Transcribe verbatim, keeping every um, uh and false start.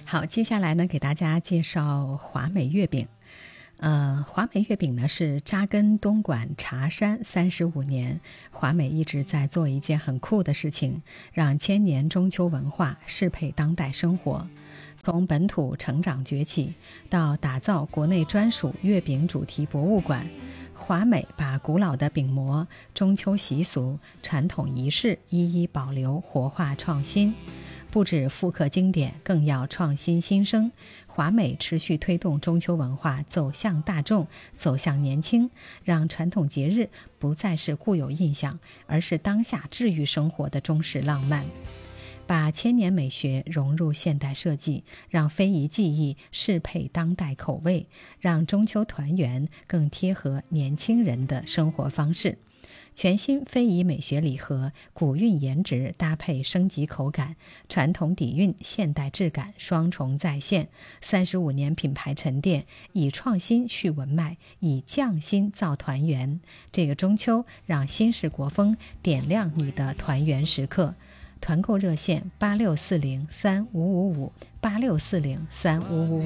好，接下来呢，给大家介绍华美月饼。呃，华美月饼呢是扎根东莞茶山三十五年，华美一直在做一件很酷的事情，让千年中秋文化适配当代生活。从本土成长崛起，到打造国内专属月饼主题博物馆，华美把古老的饼模、中秋习俗、传统仪式一一保留、活化、创新。不止复刻经典，更要创新新生。华美持续推动中秋文化走向大众，走向年轻，让传统节日不再是固有印象，而是当下治愈生活的中式浪漫。把千年美学融入现代设计，让非遗技艺适配当代口味，让中秋团圆更贴合年轻人的生活方式。全新非遗美学礼盒，古韵颜值搭配升级口感，传统底蕴现代质感双重再现。三十五年品牌沉淀，以创新续文脉，以匠心造团圆。这个中秋，让新式国风点亮你的团圆时刻。团购热线八六四零三五五五八六四零三五五五。